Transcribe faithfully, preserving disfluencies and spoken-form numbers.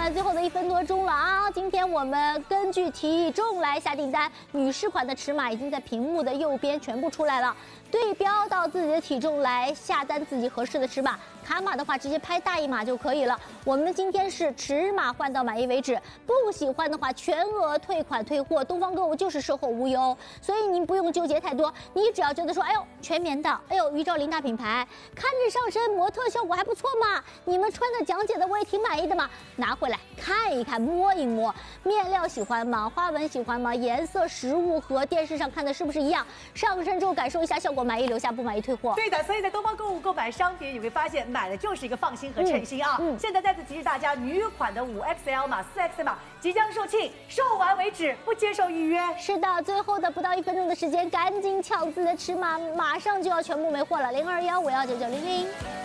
完最后的一分多钟了啊！今天我们根据体重来下订单，女士款的尺码已经在屏幕的右边全部出来了，对标到自己的体重来下单自己合适的尺码。卡码的话，直接拍大一码就可以了。我们今天是尺码换到满意为止，不喜欢的话全额退款退货。东方购物就是售后无忧，所以您不用纠结太多，你只要觉得说，哎呦，全棉的，哎呦，余兆林大品牌，看着上身模特效果还不错嘛，你们穿的讲解的我也挺满意的嘛，拿回来看一看，摸一摸，面料喜欢吗？花纹喜欢吗？颜色、实物和电视上看的是不是一样？上身之后感受一下效果，满意留下，不满意退货。 对的，所以在东方购物购买商品，你会发现买的就是一个放心和称心啊。嗯嗯、现在再次提示大家，女款的五 X L 码、四 X L 码即将售罄，售完为止，不接受预约。 是的，最后的不到一分钟的时间，赶紧抢自己的尺码，马上就要全部没货了。零二幺五幺九九零零。